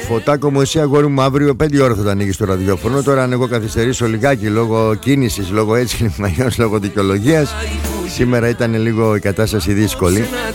Φωτάκο μου, εσύ αγόρι μου, αύριο 5 ώρα θα το ανοίγεις το ραδιόφωνο. Τώρα αν εγώ καθυστερήσω λιγάκι λόγω κίνησης, λόγω έτσι, λόγω δικαιολογίας, σήμερα ήταν λίγο η κατάσταση δύσκολη.